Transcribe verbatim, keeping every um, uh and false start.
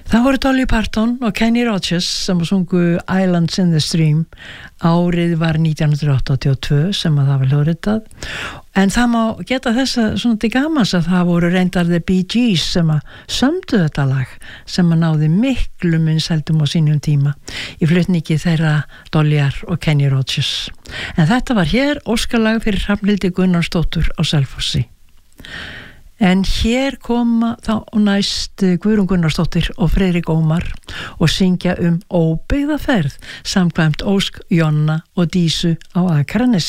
Það voru Dolly Parton og Kenny Rogers sem sungu Islands in the Stream. Árið var nítján hundruð áttatíu og tvö sem að það var hljóðritað. En það má geta þess að svona til gamans að það voru reyndar The Bee Gees sem að sömdu þetta lag sem að náði miklu vinsældum á sínum tíma í flutningi þeirra Dollyar og Kenny Rogers. En þetta var hér óskalag fyrir Hrafnhildi Gunnarsdóttur á Selfossi. En hér koma þá næst Guðrún Gunnarsdóttir og Friðrik Ómar og syngja um óbyggða ferð samkvæmt ósk Jonna og Dísu á Akranesi.